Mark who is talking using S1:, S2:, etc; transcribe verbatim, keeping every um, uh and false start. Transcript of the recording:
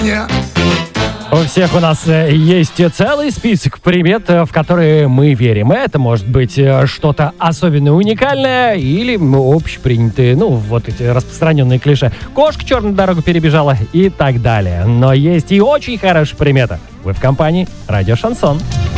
S1: У всех у нас э, есть целый список примет, э, в которые мы верим. Это может быть э, что-то особенно уникальное или м, общепринятые, ну, вот эти распространенные клише. Кошка черную дорогу перебежала и так далее. Но есть и очень хорошая примета. Вы в компании «Радио Шансон».